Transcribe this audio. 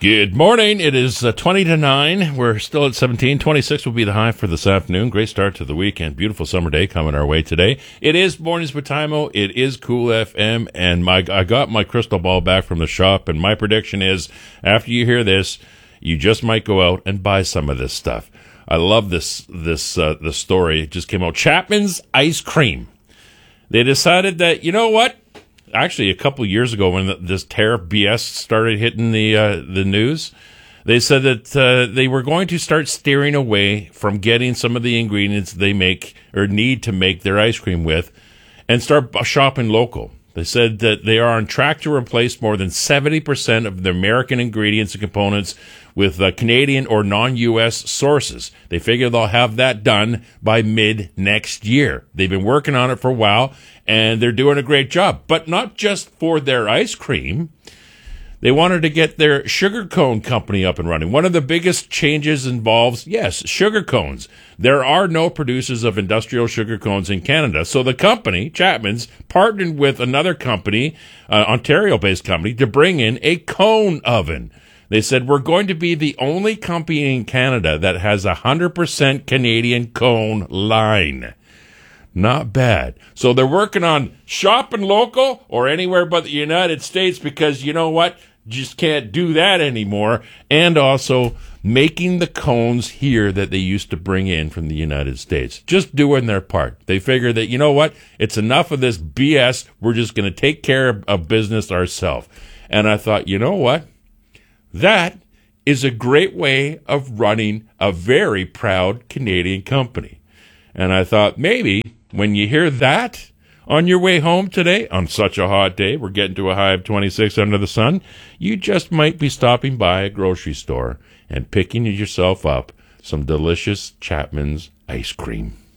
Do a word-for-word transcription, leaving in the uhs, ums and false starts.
Good morning. It is uh, twenty to nine. We're still at seventeen. twenty-six will be the high for this afternoon. Great start to the weekend. Beautiful summer day coming our way today. It is Mornings with Timo. It is Cool F M. And my I got my crystal ball back from the shop. And my prediction is, after you hear this, you just might go out and buy some of this stuff. I love this, this, uh, the story. It just came out. Chapman's Ice Cream. They decided that, you know what? Actually, a couple of years ago, when this tariff B S started hitting the uh, the news, they said that uh, they were going to start steering away from getting some of the ingredients they make or need to make their ice cream with, and start shopping local. They said that they are on track to replace more than seventy percent of the American ingredients and components with uh, Canadian or non-U S sources. They figure they'll have that done by mid next year. They've been working on it for a while, and they're doing a great job. But not just for their ice cream. They wanted to get their sugar cone company up and running. One of the biggest changes involves, yes, sugar cones. There are no producers of industrial sugar cones in Canada. So the company, Chapman's, partnered with another company, uh, Ontario-based company, to bring in a cone oven. They said, we're going to be the only company in Canada that has a one hundred percent Canadian cone line. Not bad. So they're working on shopping local or anywhere but the United States because, you know what? Just can't do that anymore. And also making the cones here that they used to bring in from the United States. Just doing their part. They figure that, you know what? It's enough of this B S. We're just going to take care of, of business ourselves. And I thought, you know what? That is a great way of running a very proud Canadian company. And I thought maybe when you hear that on your way home today, on such a hot day, we're getting to a high of twenty-six under the sun, you just might be stopping by a grocery store and picking yourself up some delicious Chapman's ice cream.